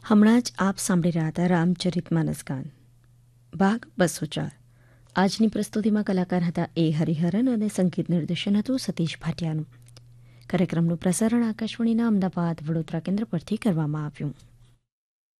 હમણાં જ આપ સાંભળી રહ્યા હતા રામચરિતમાનસ ગાન ભાગ 204. આજની પ્રસ્તુતિમાં કલાકાર હતા એ હરિહરન અને સંગીત નિર્દેશન હતું સતીશ ભાટિયાનું. કાર્યક્રમનું પ્રસારણ આકાશવાણીના અમદાવાદ વડોદરા કેન્દ્ર પરથી કરવામાં આવ્યું.